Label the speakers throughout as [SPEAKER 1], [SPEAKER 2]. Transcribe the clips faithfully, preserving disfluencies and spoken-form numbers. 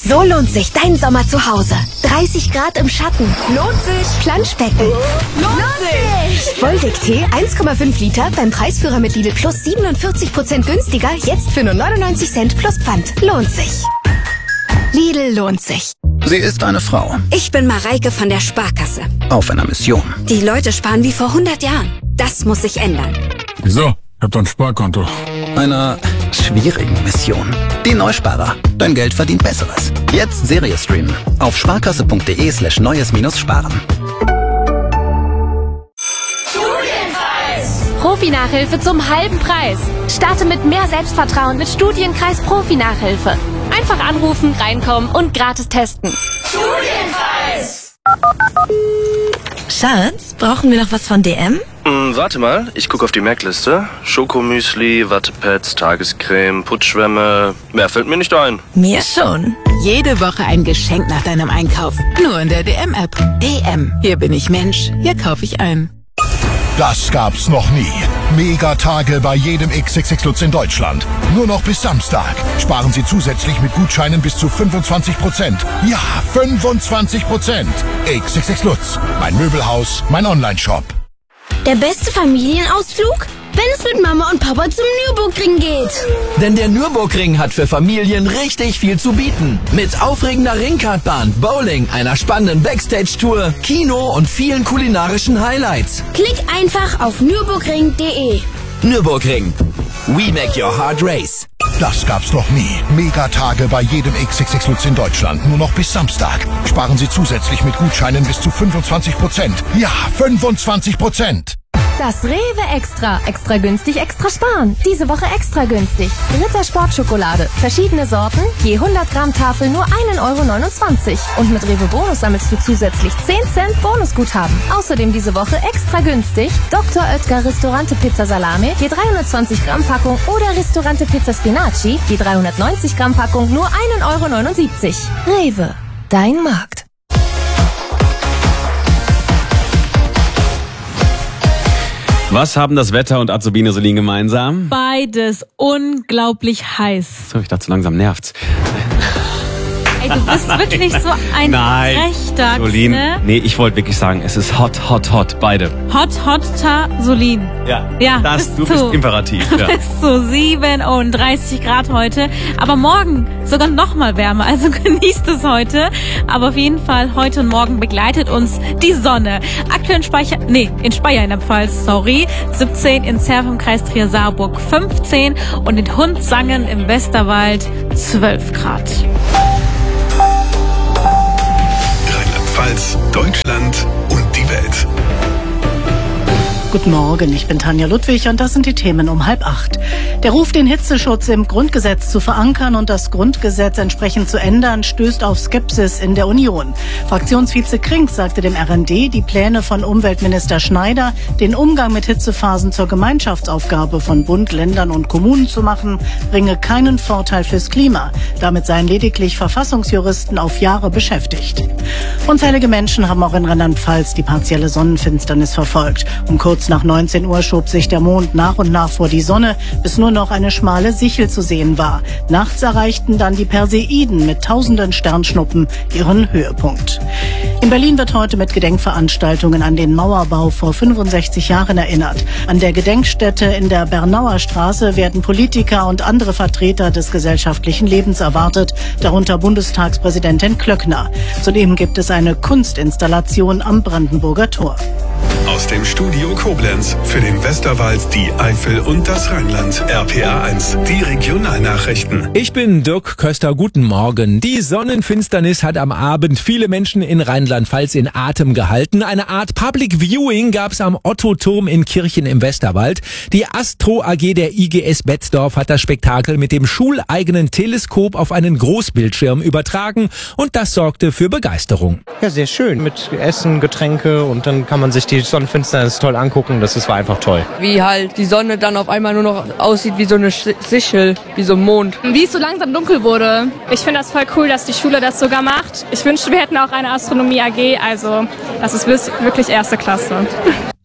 [SPEAKER 1] So lohnt sich dein Sommer zu Hause. dreißig Grad im Schatten. Lohnt sich. Planschbecken.
[SPEAKER 2] Lohnt sich.
[SPEAKER 1] Volvic-Tee eins Komma fünf Liter beim Preisführer mit Lidl Plus siebenundvierzig Prozent günstiger. Jetzt für nur neunundneunzig Cent plus Pfand. Lohnt sich. Lidl lohnt sich.
[SPEAKER 3] Sie ist eine Frau.
[SPEAKER 4] Ich bin Mareike von der Sparkasse.
[SPEAKER 3] Auf einer Mission.
[SPEAKER 4] Die Leute sparen wie vor hundert Jahren. Das muss sich ändern.
[SPEAKER 5] Wieso? Ich hab doch ein Sparkonto.
[SPEAKER 3] Einer schwierigen Mission. Die Neusparer. Dein Geld verdient Besseres. Jetzt Serie streamen. Auf sparkasse.de slash neues minus sparen.
[SPEAKER 6] Profi-Nachhilfe zum halben Preis. Starte mit mehr Selbstvertrauen mit Studienkreis Profi-Nachhilfe. Einfach anrufen, reinkommen und gratis testen.
[SPEAKER 2] Studienkreis!
[SPEAKER 1] Schatz, brauchen wir noch was von D M?
[SPEAKER 7] Hm, warte mal, ich gucke auf die Merkliste. Schokomüsli, Wattepads, Tagescreme, Putzschwämme. Mehr fällt mir nicht ein.
[SPEAKER 1] Mir schon.
[SPEAKER 2] Jede Woche ein Geschenk nach deinem Einkauf. Nur in der D M-App. D M. Hier bin ich Mensch. Hier kaufe ich ein.
[SPEAKER 8] Das gab's noch nie. Megatage bei jedem X X X Lutz in Deutschland. Nur noch bis Samstag. Sparen Sie zusätzlich mit Gutscheinen bis zu fünfundzwanzig Prozent. Ja, fünfundzwanzig Prozent. X X X Lutz. Mein Möbelhaus, mein Onlineshop.
[SPEAKER 9] Der beste Familienausflug? Wenn es mit Mama und Papa zum Nürburgring geht.
[SPEAKER 10] Denn der Nürburgring hat für Familien richtig viel zu bieten. Mit aufregender Ringkartbahn, Bowling, einer spannenden Backstage-Tour, Kino und vielen kulinarischen Highlights.
[SPEAKER 9] Klick einfach auf nürburgring punkt de.
[SPEAKER 10] Nürburgring. We make your heart race.
[SPEAKER 8] Das gab's noch nie. Megatage bei jedem X X X Lutz in Deutschland. Nur noch bis Samstag. Sparen Sie zusätzlich mit Gutscheinen bis zu fünfundzwanzig Prozent. Ja, fünfundzwanzig Prozent.
[SPEAKER 6] Das Rewe Extra. Extra günstig, extra sparen. Diese Woche extra günstig. Ritter Sportschokolade. Verschiedene Sorten. Je hundert Gramm Tafel nur ein Euro neunundzwanzig. Und mit Rewe Bonus sammelst du zusätzlich zehn Cent Bonusguthaben. Außerdem diese Woche extra günstig. Doktor Oetker Ristorante Pizza Salame. Je dreihundertzwanzig Gramm Packung. Oder Ristorante Pizza Spinaci. Je dreihundertneunzig Gramm Packung nur ein Euro neunundsiebzig. Rewe. Dein Markt.
[SPEAKER 11] Was haben das Wetter und Azubine Solin gemeinsam?
[SPEAKER 12] Beides unglaublich heiß.
[SPEAKER 11] So, ich dachte, so langsam nervt's.
[SPEAKER 12] Ey, du bist wirklich so ein
[SPEAKER 11] Nein.
[SPEAKER 12] Frechdachs,
[SPEAKER 11] Solin,
[SPEAKER 12] ne?
[SPEAKER 11] nee, ich wollte wirklich sagen, es ist hot, hot, hot, beide.
[SPEAKER 12] Hot, hot, ta, Solin.
[SPEAKER 11] Ja,
[SPEAKER 12] Ja,
[SPEAKER 11] das,
[SPEAKER 12] bist
[SPEAKER 11] du
[SPEAKER 12] du.
[SPEAKER 11] bist imperativ.
[SPEAKER 12] Du
[SPEAKER 11] Ja.
[SPEAKER 12] bist so siebenunddreißig Grad heute, aber morgen sogar noch mal wärmer, also genießt es heute. Aber auf jeden Fall, heute und morgen begleitet uns die Sonne. Aktuell in Speicher, nee, in Speyer in der Pfalz, sorry, siebzehn, in Zerf im Kreis Trier-Saarburg fünfzehn und in Hundsangen im Westerwald zwölf Grad.
[SPEAKER 13] Rheinland-Pfalz, Deutschland und die Welt.
[SPEAKER 14] Guten Morgen, ich bin Tanja Ludwig und das sind die Themen um halb acht. Der Ruf, den Hitzeschutz im Grundgesetz zu verankern und das Grundgesetz entsprechend zu ändern, stößt auf Skepsis in der Union. Fraktionsvize Krings sagte dem R N D, die Pläne von Umweltminister Schneider, den Umgang mit Hitzephasen zur Gemeinschaftsaufgabe von Bund, Ländern und Kommunen zu machen, bringe keinen Vorteil fürs Klima. Damit seien lediglich Verfassungsjuristen auf Jahre beschäftigt. Unzählige Menschen haben auch in Rheinland-Pfalz die partielle Sonnenfinsternis verfolgt. Um kurz nach neunzehn Uhr schob sich der Mond nach und nach vor die Sonne, bis nur noch eine schmale Sichel zu sehen war. Nachts erreichten dann die Perseiden mit tausenden Sternschnuppen ihren Höhepunkt. In Berlin wird heute mit Gedenkveranstaltungen an den Mauerbau vor fünfundsechzig Jahren erinnert. An der Gedenkstätte in der Bernauer Straße werden Politiker und andere Vertreter des gesellschaftlichen Lebens erwartet, darunter Bundestagspräsidentin Klöckner. Zudem gibt es eine Kunstinstallation am Brandenburger Tor.
[SPEAKER 13] Aus dem Studio Koblenz für den Westerwald, die Eifel und das Rheinland. R P A eins, die Regionalnachrichten.
[SPEAKER 15] Ich bin Dirk Köster, guten Morgen. Die Sonnenfinsternis hat am Abend viele Menschen in Rheinland-Pfalz in Atem gehalten. Eine Art Public Viewing gab's am Otto-Turm in Kirchen im Westerwald. Die Astro A G der I G S Betzdorf hat das Spektakel mit dem schuleigenen Teleskop auf einen Großbildschirm übertragen und das sorgte für Begeisterung.
[SPEAKER 16] Ja, sehr schön. Mit Essen, Getränke und dann kann man sich die Sonnenfinsternis toll angucken. Das ist, war einfach toll.
[SPEAKER 17] Wie halt die Sonne dann auf einmal nur noch aussieht wie so eine Sichel, wie so ein Mond.
[SPEAKER 18] Wie es so langsam dunkel wurde. Ich finde das voll cool, dass die Schule das sogar macht. Ich wünschte, wir hätten auch eine Astronomie A G. Also das ist wirklich erste Klasse.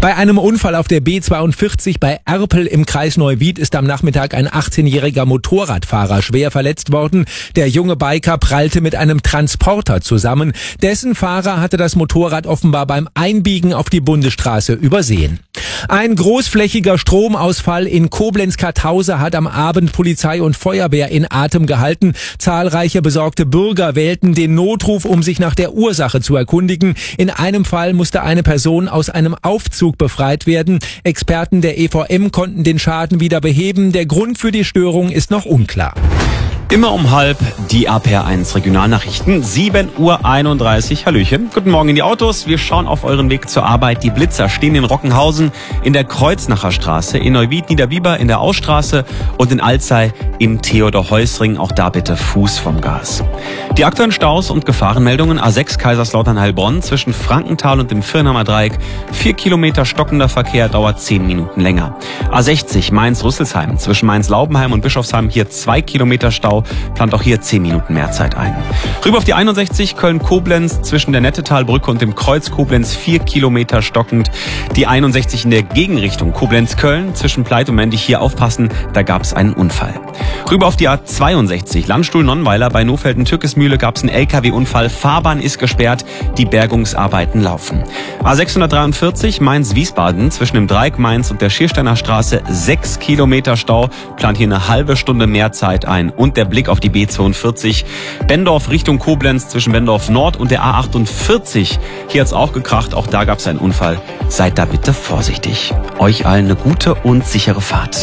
[SPEAKER 15] Bei einem Unfall auf der B zweiundvierzig bei Erpel im Kreis Neuwied ist am Nachmittag ein achtzehnjähriger Motorradfahrer schwer verletzt worden. Der junge Biker prallte mit einem Transporter zusammen. Dessen Fahrer hatte das Motorrad offenbar beim Einbiegen auf die Bundesstraße übersehen. Ein großflächiger Stromausfall in Koblenz-Kartause hat am Abend Polizei und Feuerwehr in Atem gehalten. Zahlreiche besorgte Bürger wählten den Notruf, um sich nach der Ursache zu erkundigen. In einem Fall musste eine Person aus einem Aufzug befreit werden. Experten der E V M konnten den Schaden wieder beheben. Der Grund für die Störung ist noch unklar.
[SPEAKER 11] Immer um halb die A P R eins Regionalnachrichten, sieben Uhr einunddreißig. Hallöchen. Guten Morgen in die Autos. Wir schauen auf euren Weg zur Arbeit. Die Blitzer stehen in Rockenhausen, in der Kreuznacher Straße, in Neuwied, Niederbiber, in der Ausstraße und in Alzey im Theodor-Heuss-Ring. Auch da bitte Fuß vom Gas. Die aktuellen Staus und Gefahrenmeldungen: A sechs Kaiserslautern-Heilbronn zwischen Frankenthal und dem Firnheimer Dreieck. Vier Kilometer stockender Verkehr, dauert zehn Minuten länger. A sechzig Mainz-Rüsselsheim zwischen Mainz-Laubenheim und Bischofsheim. Hier zwei Kilometer Stau. Plant auch hier zehn Minuten mehr Zeit ein. Rüber auf die einundsechzig Köln-Koblenz zwischen der Nettetalbrücke und dem Kreuz Koblenz vier Kilometer stockend. Die einundsechzig in der Gegenrichtung Koblenz-Köln zwischen Pleit und Mendig. Hier aufpassen, da gab es einen Unfall. Rüber auf die A zweiundsechzig Landstuhl-Nonnweiler bei Nofelden-Türkesmühle gab es einen L K W-Unfall. Fahrbahn ist gesperrt, die Bergungsarbeiten laufen. A sechshundertdreiundvierzig Mainz-Wiesbaden zwischen dem Dreieck Mainz und der Schiersteiner Straße sechs Kilometer Stau. Plant hier eine halbe Stunde mehr Zeit ein. Und der Blick auf die B zweiundvierzig. Bendorf Richtung Koblenz zwischen Bendorf Nord und der A achtundvierzig. Hier hat's auch gekracht, auch da gab's einen Unfall. Seid da bitte vorsichtig. Euch allen eine gute und sichere Fahrt.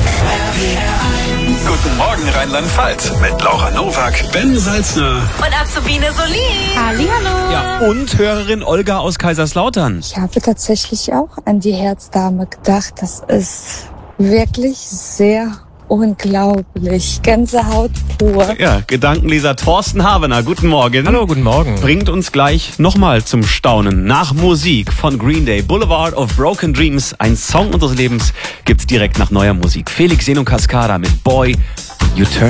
[SPEAKER 13] Guten Morgen Rheinland-Pfalz mit Laura Nowak, Ben Salzner
[SPEAKER 2] und Azubine Solin.
[SPEAKER 12] Hallihallo.
[SPEAKER 11] Ja, und Hörerin Olga aus Kaiserslautern.
[SPEAKER 19] Ich habe tatsächlich auch an die Herzdame gedacht. Das ist wirklich sehr unglaublich. Gänsehaut pur.
[SPEAKER 11] Ja, Gedankenleser Thorsten Havener, guten Morgen.
[SPEAKER 16] Hallo, guten Morgen.
[SPEAKER 11] Bringt uns gleich nochmal zum Staunen. Nach Musik von Green Day, Boulevard of Broken Dreams, ein Song unseres Lebens, gibt's direkt nach neuer Musik. Felix Seno Cascada mit Boy, You Turn